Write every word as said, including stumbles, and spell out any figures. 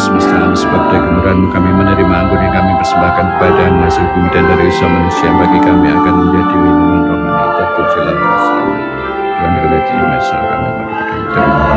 semesta alam, sebab dari kemurahan-Mu kami menerima anggur yang kami persembahkan kepada hasil bumi dan dari usaha manusia yang bagi kami akan menjadi minuman rohani. Terpujilah Tuhan. Tuhan karena itu Maha Esa kami melakukan terima